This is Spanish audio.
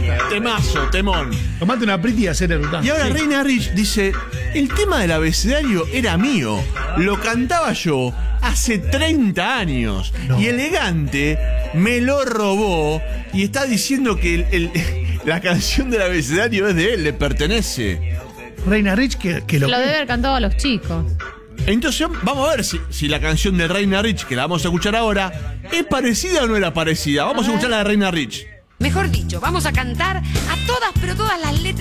Temazo, temón. Tomate una priti y hacer el Y ahora Reina Rich dice: el tema del abecedario era mío. Lo cantaba yo hace 30 años. No. Y Elegante me lo robó. Y está diciendo que la canción del abecedario es de él, le pertenece. Reina Rich que Lo debe haber cantado a los chicos. Entonces vamos a ver si la canción de Reina Rich, que la vamos a escuchar ahora, ¿es parecida o no era parecida? Vamos a escuchar la de Reina Rich. Mejor dicho, vamos a cantar a todas, pero todas las letras